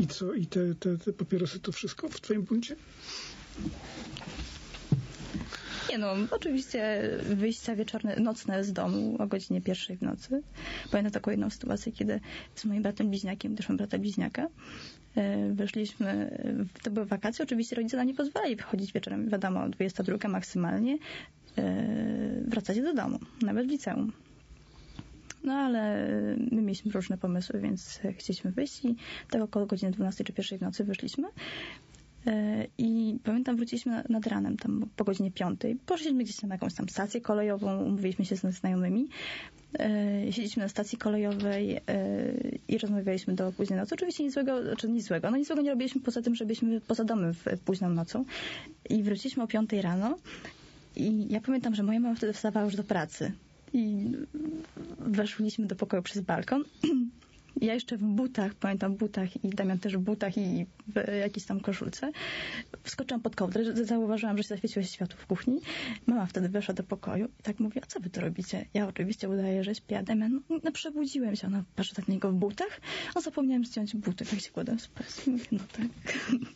co? I te papierosy to wszystko w twoim buncie? Nie no, oczywiście wyjścia wieczorne, nocne z domu o godzinie 1 w nocy. Pamiętam taką jedną sytuację, kiedy z moim bratem bliźniakiem, też mam brata bliźniaka, wyszliśmy, to były wakacje, oczywiście rodzice nam nie pozwalali wychodzić wieczorem, wiadomo, 22 maksymalnie, wracacie do domu, nawet w liceum. No ale my mieliśmy różne pomysły, więc chcieliśmy wyjść i tak około godziny 12 czy 1 w nocy wyszliśmy. I pamiętam, wróciliśmy nad ranem, tam po godzinie 5. Poszliśmy gdzieś na jakąś tam stację kolejową, umówiliśmy się z znajomymi. Siedzieliśmy na stacji kolejowej i rozmawialiśmy do późnej nocy. Oczywiście nic złego nie robiliśmy poza tym, że byliśmy poza domem w późną nocą. I wróciliśmy o 5 rano i ja pamiętam, że moja mama wtedy wstawała już do pracy. I weszliśmy do pokoju przez balkon. Ja jeszcze w butach, pamiętam butach i Damian też w butach i w jakiejś tam koszulce. Wskoczyłam pod kołdrę, zauważyłam, że się zaświeciło się światło w kuchni. Mama wtedy weszła do pokoju i tak mówi, a co wy tu robicie? Ja oczywiście udaję, że śpię, a Damian, no przebudziłem się. Ona patrzy tak na niego w butach, a zapomniałem zdjąć buty, tak się kładłem spać. Mówię, no tak.